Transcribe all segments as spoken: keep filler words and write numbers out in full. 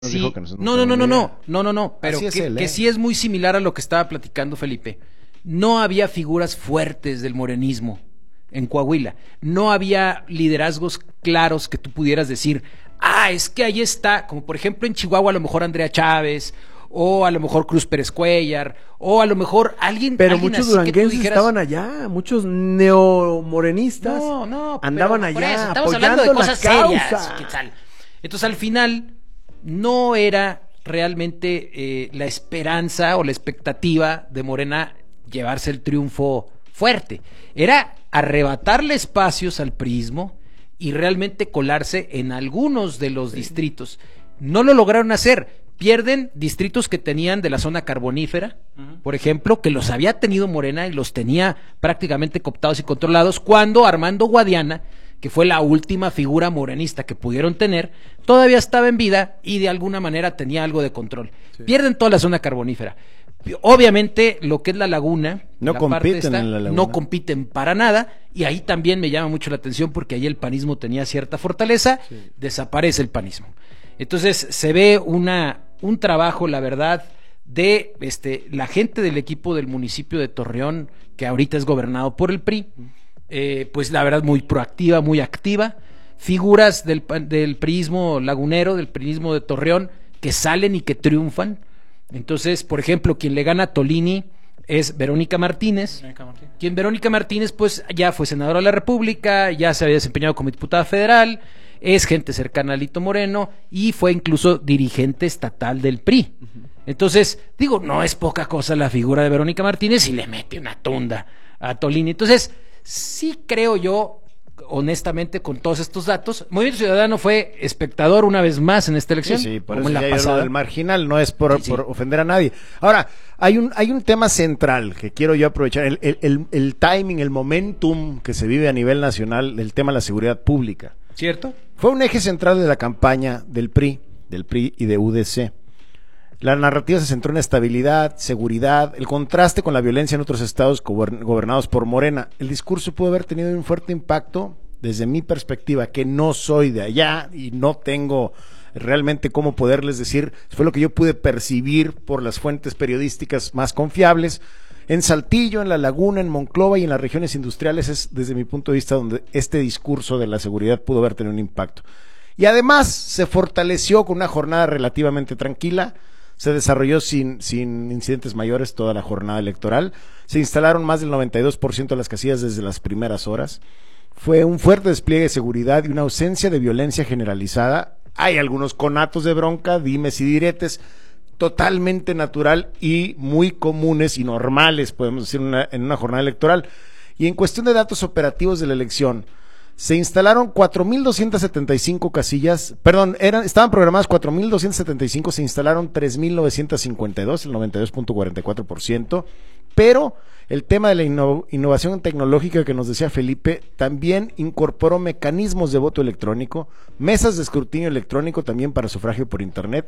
Sí. Dijo que nos, No, no, no, no, no, no, no, no, pero es que, él, ¿eh? que sí es muy similar a lo que estaba platicando Felipe. No había figuras fuertes del morenismo en Coahuila. No había liderazgos claros que tú pudieras decir, ah, es que ahí está, como por ejemplo en Chihuahua a lo mejor Andrea Chávez, o a lo mejor Cruz Pérez Cuellar, o a lo mejor alguien. Pero alguien muchos así que tú duranguenses dijeras, estaban allá, muchos neomorenistas no, no, andaban pero por allá eso, estamos apoyando hablando de cosas la serias, causa. Quetzal. Entonces al final no era realmente eh, la esperanza o la expectativa de Morena llevarse el triunfo fuerte, era arrebatarle espacios al priismo y realmente colarse en algunos de los sí. distritos. No lo lograron hacer. Pierden distritos que tenían de la zona carbonífera, uh-huh. por ejemplo, que los había tenido Morena y los tenía prácticamente cooptados y controlados, cuando Armando Guadiana, que fue la última figura morenista que pudieron tener, todavía estaba en vida y de alguna manera tenía algo de control. Sí. Pierden toda la zona carbonífera. Obviamente lo que es la laguna, no la compiten esta, en la laguna. No compiten para nada, y ahí también me llama mucho la atención porque ahí el panismo tenía cierta fortaleza, sí. desaparece el panismo. Entonces se ve una un trabajo, la verdad, de este la gente del equipo del municipio de Torreón, que ahorita es gobernado por el P R I, eh, pues la verdad muy proactiva, muy activa, figuras del, del priismo lagunero, del priismo de Torreón, que salen y que triunfan. Entonces, por ejemplo, quien le gana a Tolini es Verónica Martínez, Verónica Martínez, quien Verónica Martínez pues ya fue senadora de la República, ya se había desempeñado como diputada federal, es gente cercana a Lito Moreno y fue incluso dirigente estatal del P R I. Uh-huh. Entonces, digo, no es poca cosa la figura de Verónica Martínez y le mete una tunda a Tolini. Entonces, sí creo yo, honestamente, con todos estos datos, Movimiento Ciudadano fue espectador una vez más en esta elección. Sí, sí, por como eso en la ya pasada. Lo del marginal no es por, sí, sí. por ofender a nadie. Ahora, hay un hay un tema central que quiero yo aprovechar, el, el, el, el timing, el momentum que se vive a nivel nacional del tema de la seguridad pública. ¿Cierto? Fue un eje central de la campaña del P R I, del P R I y de U D C. La narrativa se centró en estabilidad, seguridad, el contraste con la violencia en otros estados gobernados por Morena. El discurso pudo haber tenido un fuerte impacto desde mi perspectiva, que no soy de allá y no tengo realmente cómo poderles decir, fue lo que yo pude percibir por las fuentes periodísticas más confiables. En Saltillo, en La Laguna, en Monclova y en las regiones industriales es desde mi punto de vista donde este discurso de la seguridad pudo haber tenido un impacto. Y además se fortaleció con una jornada relativamente tranquila, se desarrolló sin, sin incidentes mayores toda la jornada electoral, se instalaron más del noventa y dos por ciento de las casillas desde las primeras horas, fue un fuerte despliegue de seguridad y una ausencia de violencia generalizada. Hay algunos conatos de bronca, dimes y diretes, totalmente natural y muy comunes y normales, podemos decir, una, en una jornada electoral. Y en cuestión de datos operativos de la elección, se instalaron cuatro mil doscientas setenta y cinco casillas, perdón, eran, estaban programadas cuatro mil doscientas setenta y cinco, se instalaron tres mil novecientos cincuenta y dos, el noventa y dos punto cuarenta y cuatro por ciento, pero el tema de la inno, innovación tecnológica que nos decía Felipe también incorporó mecanismos de voto electrónico, mesas de escrutinio electrónico también para sufragio por internet.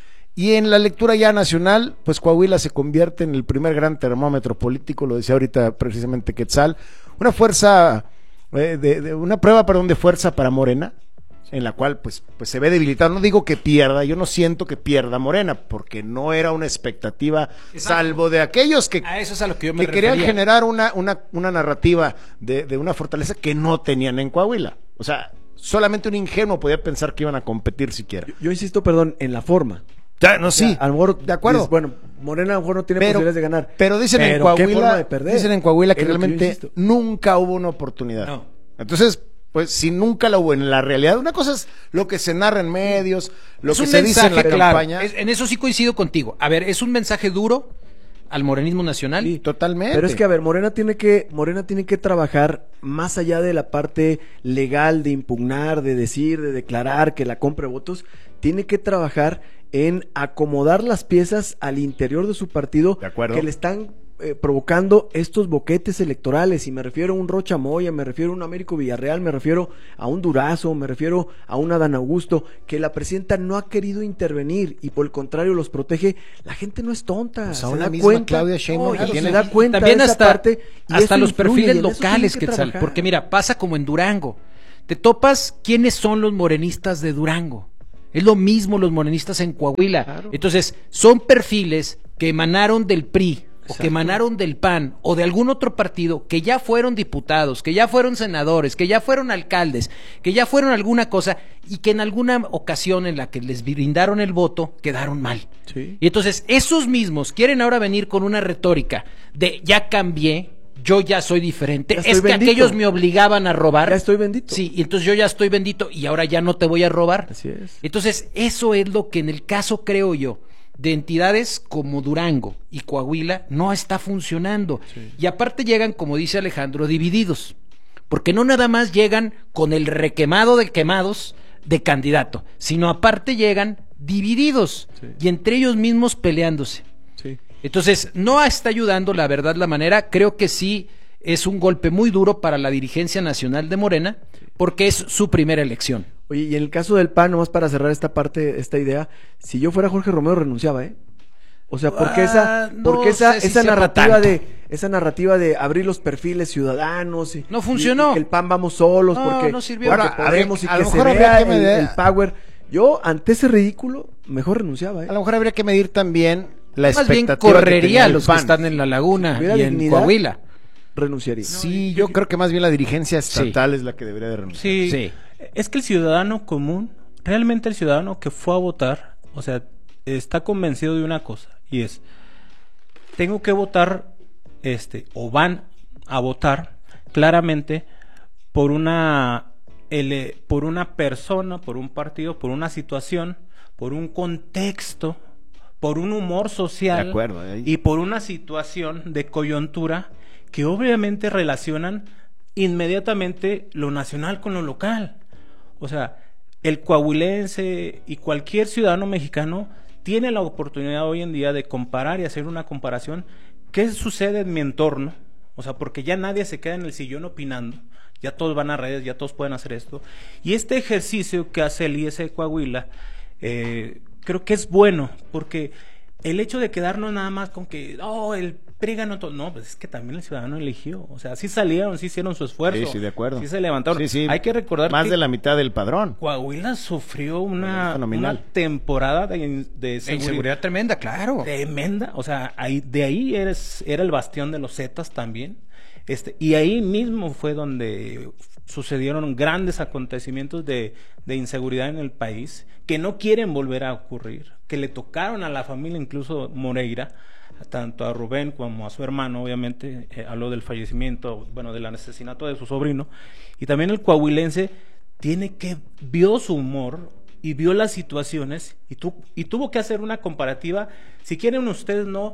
Y en la lectura ya nacional, pues Coahuila se convierte en el primer gran termómetro político, lo decía ahorita precisamente Quetzal, una fuerza, eh, de, de, una prueba, perdón, de fuerza para Morena, en la cual pues, pues se ve debilitado. No digo que pierda, yo no siento que pierda Morena, porque no era una expectativa, exacto, salvo de aquellos que, a eso es a lo que, yo me que querían generar una, una, una narrativa de, de una fortaleza que no tenían en Coahuila. O sea, solamente un ingenuo podía pensar que iban a competir siquiera. Yo, yo insisto, perdón, en la forma. Ya, no, sí, o sea, a lo mejor, de acuerdo. Dices, bueno, Morena a lo mejor no tiene pero, posibilidades de ganar. Pero dicen pero en Coahuila, ¿qué forma de perder? Dicen en Coahuila que es realmente que nunca hubo una oportunidad. No. Entonces, pues si nunca la hubo en la realidad, una cosa es lo que se narra en medios, lo es que un se mensaje, dice en la claro, campaña. Es, en eso sí coincido contigo. A ver, es un mensaje duro al morenismo nacional. Sí, totalmente. Pero es que, a ver, Morena tiene que, Morena tiene que trabajar más allá de la parte legal de impugnar, de decir, de declarar que la compra de votos, tiene que trabajar en acomodar las piezas al interior de su partido que le están eh, provocando estos boquetes electorales, y me refiero a un Rocha Moya, me refiero a un Américo Villarreal, me refiero a un Durazo, me refiero a un Adán Augusto, que la presidenta no ha querido intervenir y por el contrario los protege. La gente no es tonta, pues se a da misma cuenta, Claudia Sheinbaum, no, que claro, tiene, se da cuenta también de esa hasta, parte, y hasta los influye, perfiles y en eso locales, tiene que Quetzal, trabajar. porque mira, pasa como en Durango, te topas quiénes son los morenistas de Durango. Es lo mismo los morenistas en Coahuila. Claro. Entonces, son perfiles que emanaron del P R I, o Exacto. que emanaron del P A N o de algún otro partido, que ya fueron diputados, que ya fueron senadores, que ya fueron alcaldes, que ya fueron alguna cosa y que en alguna ocasión en la que les brindaron el voto quedaron mal. Sí. Y entonces esos mismos quieren ahora venir con una retórica de ya cambié, yo ya soy diferente, Ya es estoy que bendito. aquellos me obligaban a robar. Ya estoy bendito. Sí, y entonces yo ya estoy bendito y ahora ya no te voy a robar. Así es. Entonces, eso es lo que en el caso, creo yo, de entidades como Durango y Coahuila no está funcionando. Sí. Y aparte llegan, como dice Alejandro, divididos. Porque no nada más llegan con el requemado de quemados de candidato, sino aparte llegan divididos Sí. y entre ellos mismos peleándose. Sí. Entonces, no está ayudando, la verdad, la manera. Creo que sí es un golpe muy duro para la dirigencia nacional de Morena, porque es su primera elección. Oye, y en el caso del P A N, nomás para cerrar esta parte, esta idea, si yo fuera Jorge Romero renunciaba, ¿eh? O sea, porque esa, Ah, no porque esa, sé si esa sea pa' narrativa tanto. de, esa narrativa de abrir los perfiles ciudadanos y, No funcionó. y- y que el P A N vamos solos, No, porque, no sirvió. porque Ahora, podemos y a que lo se mejor vea habría que el, medir- el power. Yo, ante ese ridículo, mejor renunciaba, ¿eh? A lo mejor habría que medir también la Más bien expectativa que correría tenía a el los P A que N. están en La Laguna Si hubiera y en dignidad, Coahuila. Renunciaría. Sí, yo creo que más bien la dirigencia estatal es la que debería de renunciar. Sí, Sí. es que el ciudadano común, realmente el ciudadano que fue a votar, o sea, está convencido de una cosa, y es, tengo que votar, este, o van a votar claramente por una, ele- por una persona, por un partido, por una situación, por un contexto, por un humor social De acuerdo, ahí. y por una situación de coyuntura que obviamente relacionan inmediatamente lo nacional con lo local. O sea, el coahuilense y cualquier ciudadano mexicano tiene la oportunidad hoy en día de comparar y hacer una comparación. ¿Qué sucede en mi entorno? O sea, porque ya nadie se queda en el sillón opinando, ya todos van a redes, ya todos pueden hacer esto. Y este ejercicio que hace el I S de Coahuila, eh, creo que es bueno, porque el hecho de quedarnos nada más con que, oh, el P R I ganó todo, no, pues es que también el ciudadano eligió, o sea, sí salieron, sí hicieron su esfuerzo, Sí, sí, de acuerdo. sí se levantaron. Sí, sí. Hay que recordar Más que de la mitad del padrón. Coahuila sufrió una, Fenomenal. una temporada de, in- de E inseguridad tremenda, claro. tremenda, o sea, ahí, de ahí eres, era el bastión de los Zetas también, este, y ahí mismo fue donde sucedieron grandes acontecimientos de, de inseguridad en el país, que no quieren volver a ocurrir, que le tocaron a la familia, incluso Moreira, tanto a Rubén como a su hermano, obviamente, eh, habló del fallecimiento, bueno, del asesinato de su sobrino, y también el coahuilense tiene que, vio su humor, y vio las situaciones y, tu, y tuvo que hacer una comparativa, si quieren ustedes no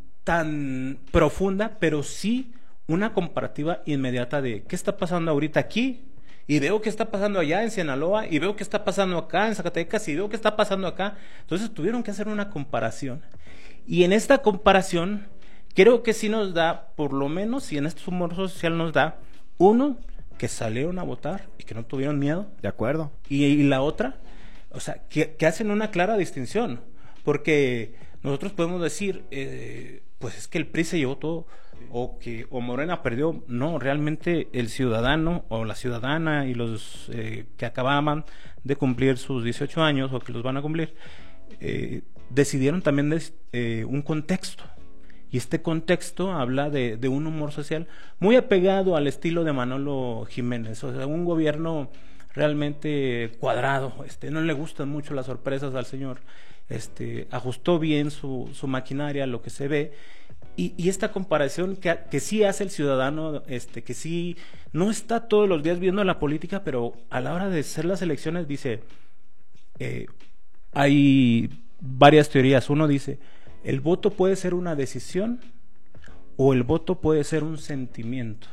tan profunda, pero sí una comparativa inmediata de qué está pasando ahorita aquí y veo qué está pasando allá en Sinaloa y veo qué está pasando acá en Zacatecas y veo qué está pasando acá. Entonces tuvieron que hacer una comparación y en esta comparación creo que sí nos da, por lo menos, y en este humor social nos da, uno, que salieron a votar y que no tuvieron miedo, De acuerdo. y, y la otra, o sea, que, que hacen una clara distinción, porque nosotros podemos decir, eh, pues es que el P R I se llevó todo, o que o Morena perdió. No, realmente el ciudadano o la ciudadana y los eh, que acababan de cumplir sus dieciocho años o que los van a cumplir, eh, decidieron también des, eh, un contexto. Y este contexto habla de, de un humor social muy apegado al estilo de Manolo Jiménez, o sea, un gobierno realmente cuadrado, este, no le gustan mucho las sorpresas al señor, este, ajustó bien su, su maquinaria a lo que se ve, y, y esta comparación que, que sí hace el ciudadano, este, que sí no está todos los días viendo la política, pero a la hora de hacer las elecciones dice, eh, hay varias teorías. Uno dice, el voto puede ser una decisión o el voto puede ser un sentimiento.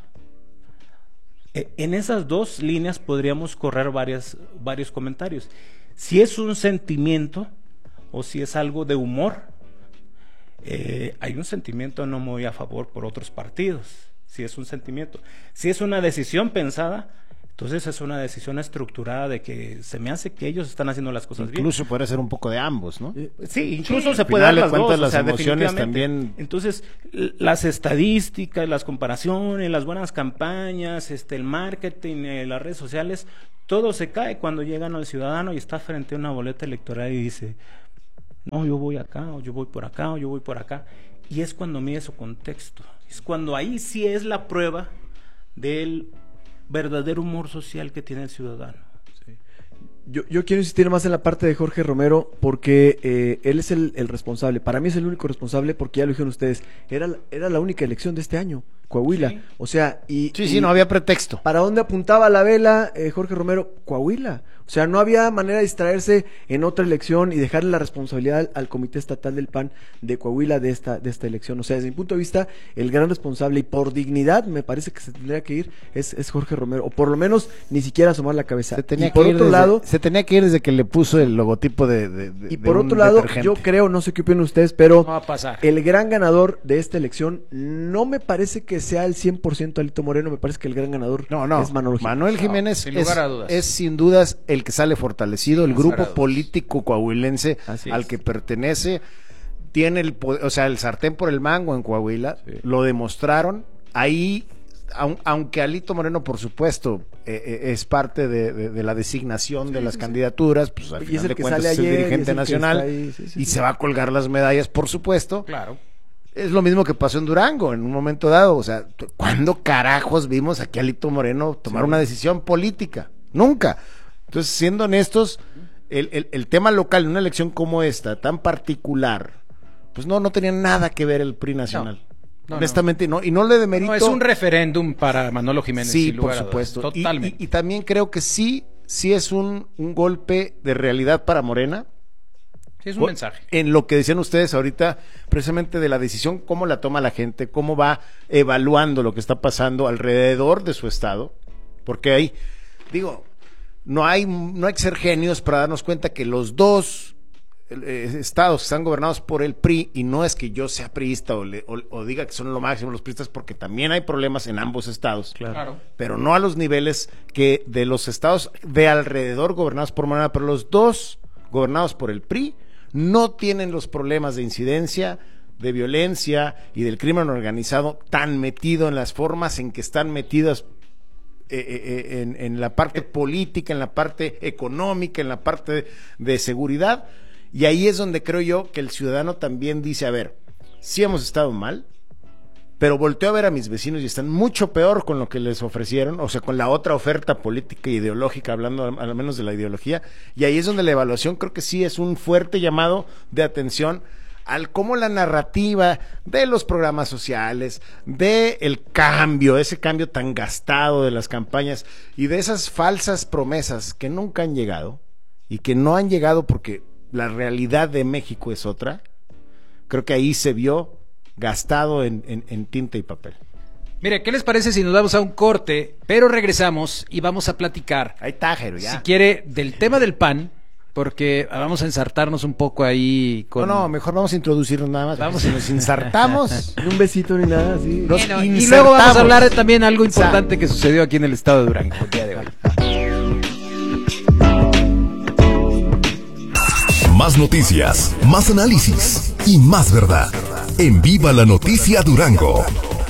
En esas dos líneas podríamos correr varias, varios comentarios. Si es un sentimiento o si es algo de humor, eh, hay un sentimiento no muy a favor por otros partidos. Si es un sentimiento. Si es una decisión pensada, Entonces es una decisión estructurada de que se me hace que ellos están haciendo las cosas bien. Incluso puede ser un poco de ambos, ¿no? Sí, incluso Sí, se al puede final dar de las cuentas, dos, las o sea, emociones definitivamente. también- Entonces, l- las estadísticas, las comparaciones, las buenas campañas, este, el marketing, eh, las redes sociales, todo se cae cuando llegan al ciudadano y está frente a una boleta electoral y dice, no, yo voy acá, o yo voy por acá, o yo voy por acá. Y es cuando mide su contexto. Es cuando ahí sí es la prueba del verdadero humor social que tiene el ciudadano. Yo, yo quiero insistir más en la parte de Jorge Romero porque eh, él es el, el responsable. Para mí es el único responsable porque ya lo dijeron ustedes. Era, la- era la única elección de este año, Coahuila. Sí. O sea, y... Sí, y sí, no había pretexto. ¿para dónde apuntaba la vela eh, Jorge Romero? Coahuila. O sea, no había manera de distraerse en otra elección y dejarle la responsabilidad al, al Comité Estatal del P A N de Coahuila de esta, de esta elección. O sea, desde mi punto de vista, el gran responsable y por dignidad me parece que se tendría que ir es, es Jorge Romero. O por lo menos ni siquiera asomar la cabeza. Se tenía, y por que ir otro desde, lado... se tenía que ir desde que le puso el logotipo de, de- de- Y de por un otro lado, detergente. yo creo, no sé qué opinan ustedes, pero No va a pasar. el gran ganador de esta elección no me parece que sea el cien por ciento Alito Moreno, me parece que el gran ganador No, no. es Manuel Gil. Manuel Jiménez sin es, lugar a dudas. es sin dudas el que sale fortalecido, el Sin grupo lugar a dudas. político coahuilense Así al es. que pertenece, tiene el poder, o sea, el sartén por el mango en Coahuila, Sí. lo demostraron. Ahí, aun- aunque Alito Moreno, por supuesto, eh, eh, es parte de, de- de la designación de las candidaturas, pues al Y es final el de que cuentas sale es el ayer, y es dirigente el que nacional está ahí, sí, sí, y sí. se va a colgar las medallas, por supuesto. Claro. Es lo mismo que pasó en Durango en un momento dado. O sea, t- ¿cuándo carajos vimos aquí a Alito Moreno tomar Sí. una decisión política? Nunca. Entonces, siendo honestos, el, el- el tema local en una elección como esta, tan particular, pues no, no tenía nada que ver el P R I nacional. No, Honestamente, no. Y no le demerito. No, es un referéndum para Manolo Jiménez. Sí, sin por lugar a dudas. supuesto. Y- Totalmente. Y, y también creo que sí, sí es un, un golpe de realidad para Morena. Sí, es un mensaje. En lo que decían ustedes ahorita, precisamente de la decisión, cómo la toma la gente, cómo va evaluando lo que está pasando alrededor de su estado, porque ahí, digo, no hay, no hay que ser genios para darnos cuenta que los dos eh, estados que están gobernados por el P R I, y no es que yo sea priista o, le- o, o diga que son lo máximo los priistas, porque también hay problemas en ambos estados, Claro. pero no a los niveles que de los estados de alrededor gobernados por Morena, pero los dos gobernados por el P R I no tienen los problemas de incidencia, de violencia y del crimen organizado tan metido en las formas en que están metidas eh, eh, en, en la parte política, en la parte económica, en la parte de seguridad. Y ahí es donde creo yo que el ciudadano también dice, a ver, sí hemos estado mal, pero volteo a ver a mis vecinos y están mucho peor con lo que les ofrecieron, o sea, con la otra oferta política e ideológica, hablando al, al menos de la ideología, y ahí es donde la evaluación creo que sí es un fuerte llamado de atención al cómo la narrativa de los programas sociales, de el cambio, ese cambio tan gastado de las campañas y de esas falsas promesas que nunca han llegado y que no han llegado porque la realidad de México es otra, creo que ahí se vio gastado en, en, en tinta y papel. Mire, ¿qué les parece si nos vamos a un corte, pero regresamos y vamos a platicar, Ahí está, Jero, ya. si quiere, del tema del P A N, porque vamos a ensartarnos un poco ahí con... No, no, mejor vamos a introducirnos nada más. Vamos. Vamos. Si nos insertamos. Ni un besito ni nada, sí. Nos Bueno, y insertamos. luego vamos a hablar de también algo importante que sucedió aquí en el estado de Durango el día de hoy. Más noticias, más análisis y más verdad. En Viva la Noticia Durango.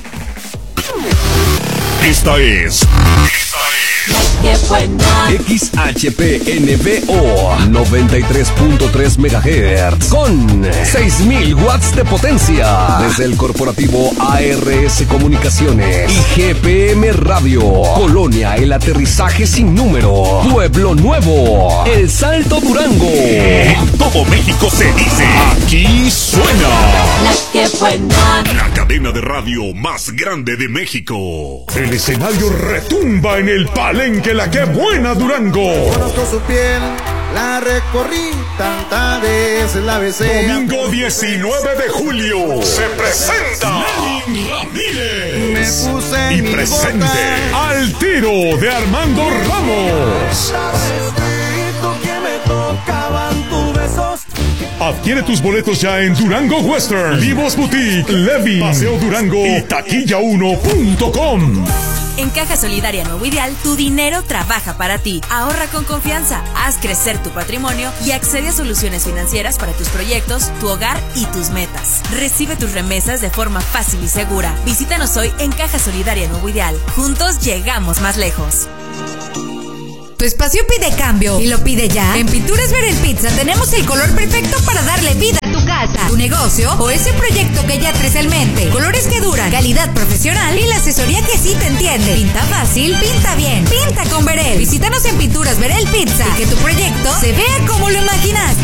Esta es Qué buena. X H P N V O noventa y tres punto tres megahertz con seis mil watts de potencia desde el corporativo A R S Comunicaciones y G P M Radio. Colonia El Aterrizaje Sin Número. Pueblo Nuevo. El Salto Durango. En todo México se dice, aquí suena La que buena. la cadena de radio más grande de México. El escenario retumba en el palenque La Que Buena Durango. Conozco su piel, la recorrí tantas veces, la besé. Domingo diecinueve de julio se presenta Lenin Me Ramírez puse y mi presente bota. Al Tiro de Armando Ramos. Sabes, grito que me tocaban tus besos. Adquiere tus boletos ya en Durango Western, Vivos Boutique, Levin, Paseo Durango y taquilla uno punto com. En Caja Solidaria Nuevo Ideal, tu dinero trabaja para ti. Ahorra con confianza, haz crecer tu patrimonio y accede a soluciones financieras para tus proyectos, tu hogar y tus metas. Recibe tus remesas de forma fácil y segura. Visítanos hoy en Caja Solidaria Nuevo Ideal. Juntos llegamos más lejos. Tu espacio pide cambio y lo pide ya. En Pinturas Verel Pizza tenemos el color perfecto para darle vida a tu casa, tu negocio o ese proyecto que ya traes en mente. Colores que duran, calidad profesional y la asesoría que sí te entiende. Pinta fácil, pinta bien. Pinta con Verel. Visítanos en Pinturas Verel Pizza y que tu proyecto se vea como lo imaginaste.